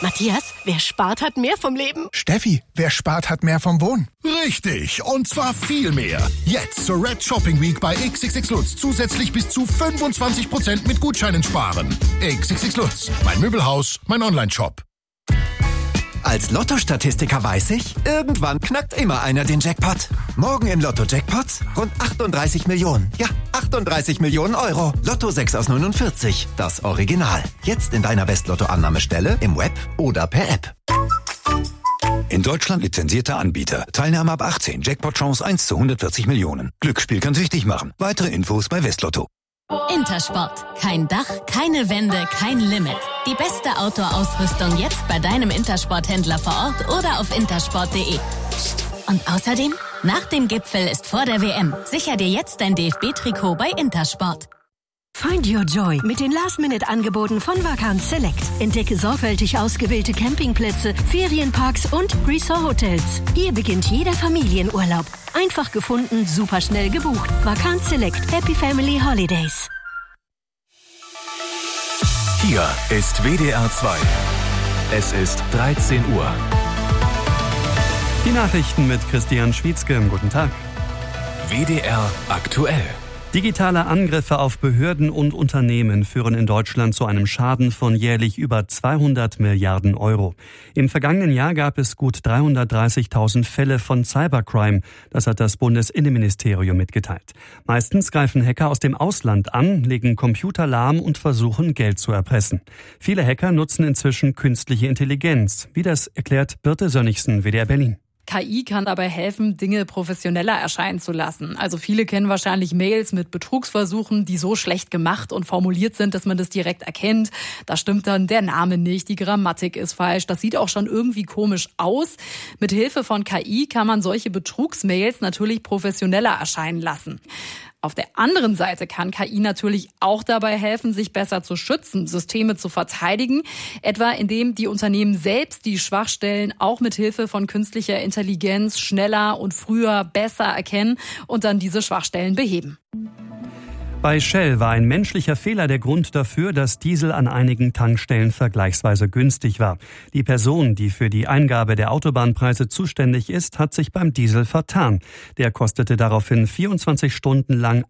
Matthias, wer spart, hat mehr vom Leben. Steffi, wer spart, hat mehr vom Wohnen. Richtig, und zwar viel mehr. Jetzt zur Red Shopping Week bei XXX Lutz zusätzlich bis zu 25% mit Gutscheinen sparen. XXX Lutz, mein Möbelhaus, mein Online-Shop. Als Lotto-Statistiker weiß ich, irgendwann knackt immer einer den Jackpot. Morgen im Lotto-Jackpot rund 38 Millionen. Ja, 38 Millionen Euro. Lotto 6 aus 49, das Original. Jetzt in deiner West-Lotto-Annahmestelle, im Web oder per App. In Deutschland lizenzierter Anbieter. Teilnahme ab 18. Jackpot-Chance 1 zu 140 Millionen. Glücksspiel kann süchtig machen. Weitere Infos bei Westlotto. Intersport. Kein Dach, keine Wände, kein Limit. Die beste Outdoor-Ausrüstung jetzt bei deinem Intersport-Händler vor Ort oder auf intersport.de. Und außerdem, nach dem Gipfel ist vor der WM. Sicher dir jetzt dein DFB-Trikot bei Intersport. Find your joy mit den Last-Minute-Angeboten von Vacanz Select. Entdecke sorgfältig ausgewählte Campingplätze, Ferienparks und Resort-Hotels. Hier beginnt jeder Familienurlaub. Einfach gefunden, super schnell gebucht. Vacanz Select. Happy Family Holidays. Hier ist WDR 2. Es ist 13 Uhr. Die Nachrichten mit Christian Schwietzke. Guten Tag. WDR aktuell. Digitale Angriffe auf Behörden und Unternehmen führen in Deutschland zu einem Schaden von jährlich über 200 Milliarden Euro. Im vergangenen Jahr gab es gut 330.000 Fälle von Cybercrime. Das hat das Bundesinnenministerium mitgeteilt. Meistens greifen Hacker aus dem Ausland an, legen Computer lahm und versuchen, Geld zu erpressen. Viele Hacker nutzen inzwischen künstliche Intelligenz. Wie das erklärt Birte Sönnigsen, WDR Berlin. KI kann dabei helfen, Dinge professioneller erscheinen zu lassen. Also viele kennen wahrscheinlich Mails mit Betrugsversuchen, die so schlecht gemacht und formuliert sind, dass man das direkt erkennt. Da stimmt dann der Name nicht, die Grammatik ist falsch, das sieht auch schon irgendwie komisch aus. Mit Hilfe von KI kann man solche Betrugsmails natürlich professioneller erscheinen lassen. Auf der anderen Seite kann KI natürlich auch dabei helfen, sich besser zu schützen, Systeme zu verteidigen, etwa indem die Unternehmen selbst die Schwachstellen auch mit Hilfe von künstlicher Intelligenz schneller und früher besser erkennen und dann diese Schwachstellen beheben. Bei Shell war ein menschlicher Fehler der Grund dafür, dass Diesel an einigen Tankstellen vergleichsweise günstig war. Die Person, die für die Eingabe der Autobahnpreise zuständig ist, hat sich beim Diesel vertan. Der kostete daraufhin 24 Stunden lang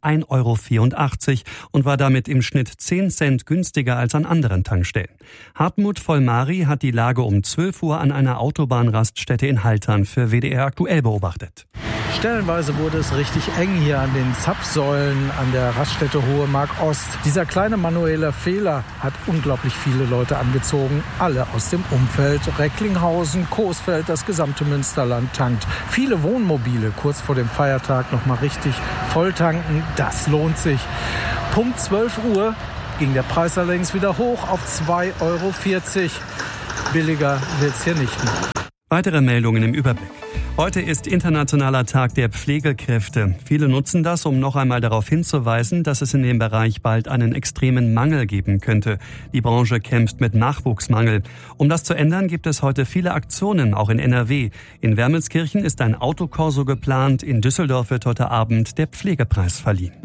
1,84 € und war damit im Schnitt 10 Cent günstiger als an anderen Tankstellen. Hartmut Vollmari hat die Lage um 12 Uhr an einer Autobahnraststätte in Haltern für WDR aktuell beobachtet. Stellenweise wurde es richtig eng hier an den Zapfsäulen an der Raststätte Hohe Mark Ost. Dieser kleine manuelle Fehler hat unglaublich viele Leute angezogen, alle aus dem Umfeld. Recklinghausen, Coesfeld, das gesamte Münsterland tankt. Viele Wohnmobile kurz vor dem Feiertag noch mal richtig voll tanken, das lohnt sich. Punkt 12 Uhr ging der Preis allerdings wieder hoch auf 2,40 €. Billiger wird's hier nicht mehr. Weitere Meldungen im Überblick. Heute ist Internationaler Tag der Pflegekräfte. Viele nutzen das, um noch einmal darauf hinzuweisen, dass es in dem Bereich bald einen extremen Mangel geben könnte. Die Branche kämpft mit Nachwuchsmangel. Um das zu ändern, gibt es heute viele Aktionen, auch in NRW. In Wermelskirchen ist ein Autokorso geplant. In Düsseldorf wird heute Abend der Pflegepreis verliehen.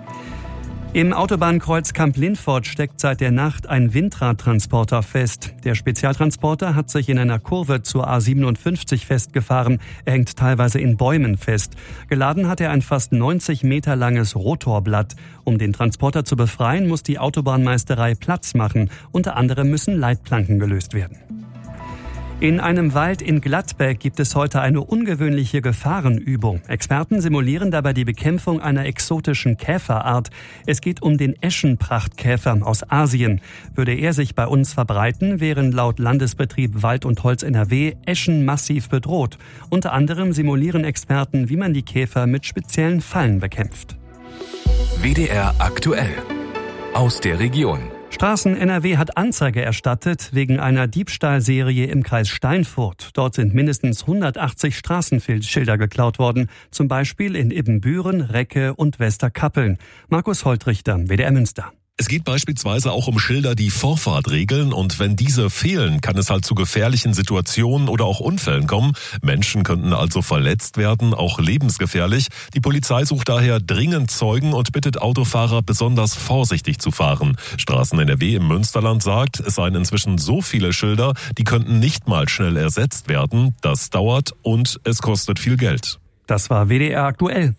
Im Autobahnkreuz Kamp-Lindfort steckt seit der Nacht ein Windradtransporter fest. Der Spezialtransporter hat sich in einer Kurve zur A57 festgefahren. Er hängt teilweise in Bäumen fest. Geladen hat er ein fast 90 Meter langes Rotorblatt. Um den Transporter zu befreien, muss die Autobahnmeisterei Platz machen. Unter anderem müssen Leitplanken gelöst werden. In einem Wald in Gladbeck gibt es heute eine ungewöhnliche Gefahrenübung. Experten simulieren dabei die Bekämpfung einer exotischen Käferart. Es geht um den Eschenprachtkäfer aus Asien. Würde er sich bei uns verbreiten, wären laut Landesbetrieb Wald und Holz NRW Eschen massiv bedroht. Unter anderem simulieren Experten, wie man die Käfer mit speziellen Fallen bekämpft. WDR aktuell. Aus der Region. Straßen NRW hat Anzeige erstattet wegen einer Diebstahlserie im Kreis Steinfurt. Dort sind mindestens 180 Straßenschilder geklaut worden, zum Beispiel in Ibbenbüren, Recke und Westerkappeln. Markus Holtrichter, WDR Münster. Es geht beispielsweise auch um Schilder, die Vorfahrt regeln, und wenn diese fehlen, kann es halt zu gefährlichen Situationen oder auch Unfällen kommen. Menschen könnten also verletzt werden, auch lebensgefährlich. Die Polizei sucht daher dringend Zeugen und bittet Autofahrer, besonders vorsichtig zu fahren. Straßen NRW im Münsterland sagt, es seien inzwischen so viele Schilder, die könnten nicht mal schnell ersetzt werden. Das dauert und es kostet viel Geld. Das war WDR aktuell.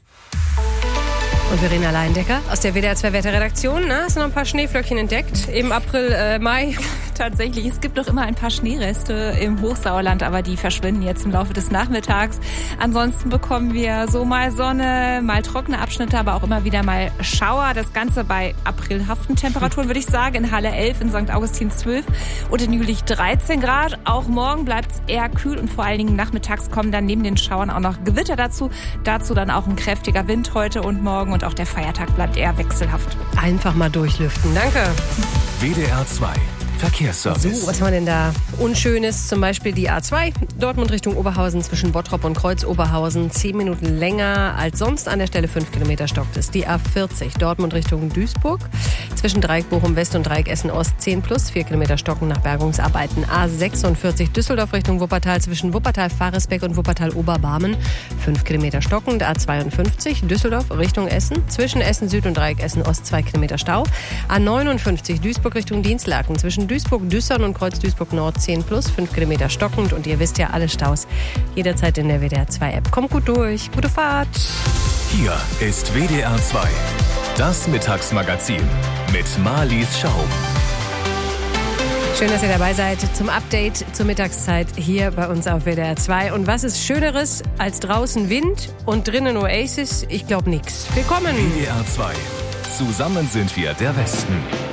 Und Verena Leindecker aus der WDR 2 Wetterredaktion. Na, hast du noch ein paar Schneeflöckchen entdeckt im April, Mai? Tatsächlich, es gibt doch immer ein paar Schneereste im Hochsauerland, aber die verschwinden jetzt im Laufe des Nachmittags. Ansonsten bekommen wir so mal Sonne, mal trockene Abschnitte, aber auch immer wieder mal Schauer. Das Ganze bei aprilhaften Temperaturen, würde ich sagen. In Halle 11, in St. Augustin 12 und in Jülich 13 Grad. Auch morgen bleibt es eher kühl und vor allen Dingen nachmittags kommen dann neben den Schauern auch noch Gewitter dazu. Dazu dann auch ein kräftiger Wind heute und morgen, und auch der Feiertag bleibt eher wechselhaft. Einfach mal durchlüften. Danke. WDR 2 Verkehrsservice. So, was haben wir denn da Unschönes? Zum Beispiel die A2, Dortmund Richtung Oberhausen zwischen Bottrop und Kreuz-Oberhausen. 10 Minuten länger als sonst, an der Stelle 5 Kilometer stockt es. Die A40, Dortmund Richtung Duisburg zwischen Dreieck Bochum West und Dreieck Essen Ost 10 plus, 4 Kilometer stocken nach Bergungsarbeiten. A46, Düsseldorf Richtung Wuppertal zwischen Wuppertal-Faresbeck und Wuppertal-Oberbarmen 5 Kilometer stockend. A52, Düsseldorf Richtung Essen zwischen Essen Süd und Dreieck Essen Ost 2 Kilometer Stau. A59, Duisburg Richtung Dienstlaken zwischen Duisburg-Düssern und Kreuz Duisburg-Nord 10 plus, 5 Kilometer stockend, und ihr wisst ja, alle Staus jederzeit in der WDR 2 App. Kommt gut durch, gute Fahrt. Hier ist WDR 2, das Mittagsmagazin mit Marlies Schaum. Schön, dass ihr dabei seid zum Update zur Mittagszeit hier bei uns auf WDR 2. Und was ist Schöneres als draußen Wind und drinnen Oasis? Ich glaube nix. Willkommen. WDR 2, zusammen sind wir der Westen.